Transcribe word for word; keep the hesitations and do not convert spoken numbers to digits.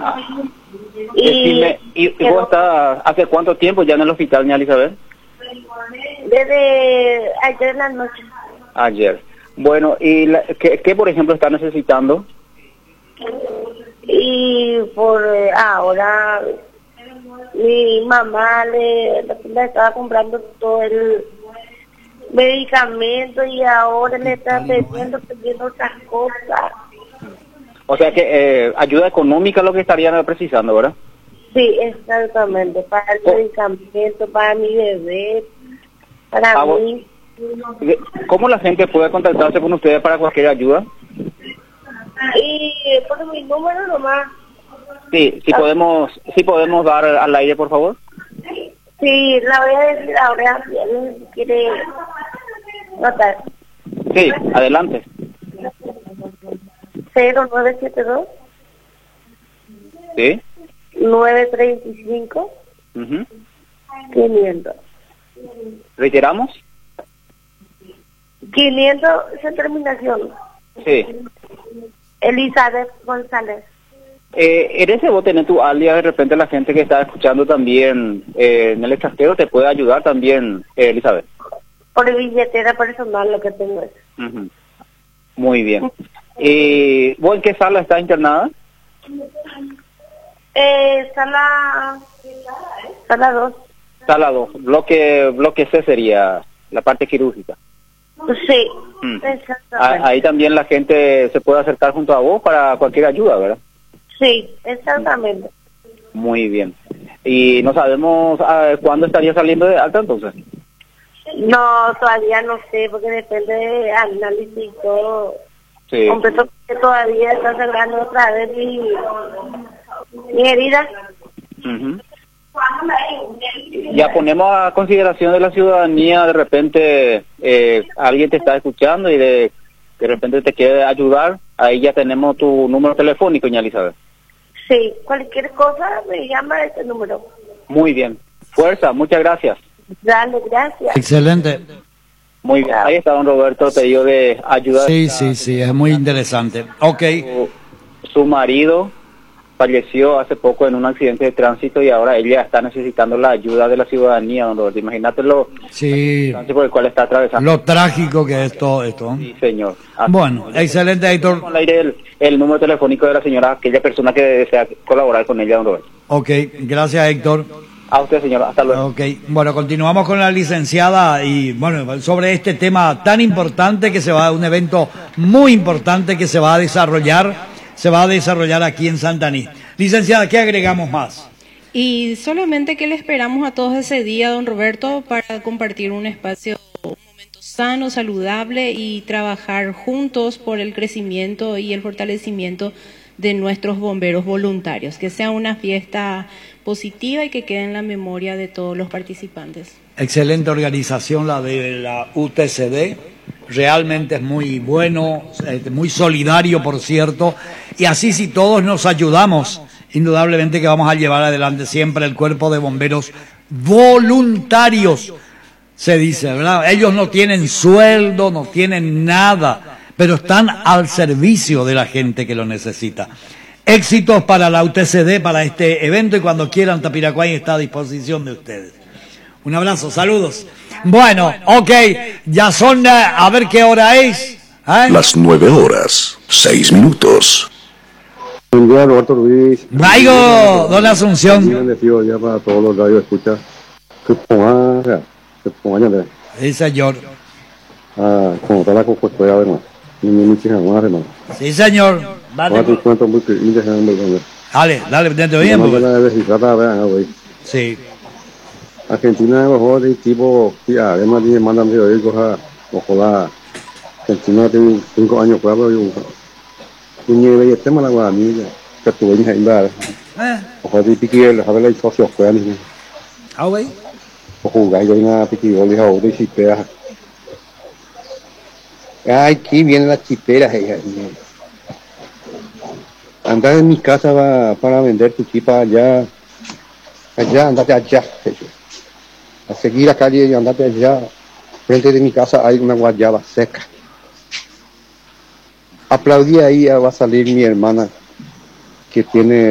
Y, Decime, ¿y, y vos estás hace cuánto tiempo ya en el hospital, ña Elizabeth? desde ayer en la noche. Ayer. Bueno, ¿y la, qué, qué, por ejemplo, está necesitando? Y por eh, ahora mi mamá le, le estaba comprando todo el medicamento y ahora le está pidiendo, pidiendo otras cosas. O sea que eh, ayuda económica es lo que estarían precisando, ¿verdad? Sí, exactamente, para el Oh. medicamento, para mi bebé, para Ah, mí. ¿Cómo la gente puede contactarse con ustedes para cualquier ayuda? Y por mi número nomás. Sí, si podemos, si podemos dar al aire, por favor. Sí, la voy a decir ahora, si alguien quiere notar. Sí, adelante. cero nueve siete dos Sí. nueve tres cinco Uh-huh. quinientos. ¿Reiteramos? quinientos esa terminación. Sí. Elizabeth González. Eh, ¿Eres vos tenés tu alias? De repente la gente que está escuchando también eh, en el extranjero te puede ayudar también, eh, Elizabeth. Por billetera personal lo que tengo es. Uh-huh. Muy bien. Eh, ¿Vos en qué sala estás internada? Eh, sala... Sala dos. Sala dos. Bloque, bloque C sería la parte quirúrgica. Sí, Mm. exactamente. Ah, ahí también la gente se puede acercar junto a vos para cualquier ayuda, ¿verdad? Sí, exactamente. Muy bien. ¿Y no sabemos ah, cuándo estaría saliendo de alta entonces? No, todavía no sé, porque depende de análisis y todo. Sí. Completo que todavía está sangrando otra vez mi, mi herida. Uh-huh. Ya ponemos a consideración de la ciudadanía, de repente eh, alguien te está escuchando y de, de repente te quiere ayudar, ahí ya tenemos tu número telefónico, ña Elizabeth. Sí, cualquier cosa me llama a este número. Muy bien. Fuerza, muchas gracias. Dale, gracias. Excelente. Muy bien. Ahí está don Roberto, te dio de ayuda. Sí, sí, sí, es muy interesante. Ok. Su, su marido falleció hace poco en un accidente de tránsito y ahora ella está necesitando la ayuda de la ciudadanía, don Roberto. Imagínate lo Sí, por el cual está atravesando. lo trágico que es todo esto. Sí, señor. Así Bueno, excelente, Héctor. al aire el, el número telefónico de la señora, aquella persona que desea colaborar con ella, don Roberto. Ok, gracias, Héctor. A usted, señora. Hasta luego. Ok, bueno, continuamos con la licenciada y bueno, sobre este tema tan importante que se va a un evento muy importante que se va a desarrollar, se va a desarrollar aquí en Santaní. Licenciada, ¿qué agregamos más? Y solamente que le esperamos a todos ese día, don Roberto, para compartir un espacio, un momento sano, saludable y trabajar juntos por el crecimiento y el fortalecimiento de nuestros bomberos voluntarios. Que sea una fiesta positiva y que quede en la memoria de todos los participantes. Excelente organización la de la U T C D, realmente es muy bueno, muy solidario, por cierto, y así si todos nos ayudamos, indudablemente que vamos a llevar adelante siempre el cuerpo de bomberos voluntarios, se dice, ¿verdad? Ellos no tienen sueldo, no tienen nada, pero están al servicio de la gente que lo necesita. Éxitos para la U T C D, para este evento, y cuando quieran, Tapiracuay está a disposición de ustedes. Un abrazo, saludos. Bueno, ok, ya son, a ver qué hora es. ¿Eh? Las nueve horas, seis minutos. Buen día, Roberto Ruiz. Raigo, don Asunción. Bien bendecido ya para todos los radios escucha. Que ponga, que ponga ya. Sí, señor. Ah, como está la compuesta, además. Ni ni ni más, hermano. Sí, señor. Ahora te cuento muy que ni dejan de comer. Dale, dale, te bien. No la registrada, vean, güey. Sí. Argentina es mejor de tipo, tía, además tiene mandan de hoy coja, ojalá. Argentina tiene cinco años, cuatro y un. Y nieve y tema la guanilla, que tuve en Jaimbar. Eh. Ojalá de piquir, la sabela y socio fue ni. Ah, güey. O jugar yo una piquir, le hago de chipera. Ay, aquí vienen las chiperas, hija. Andar en mi casa va para vender tu chipa allá. Allá, andate allá. A seguir la calle y andate allá. Frente de mi casa hay una guayaba seca. Aplaudí ahí, va a salir mi hermana que tiene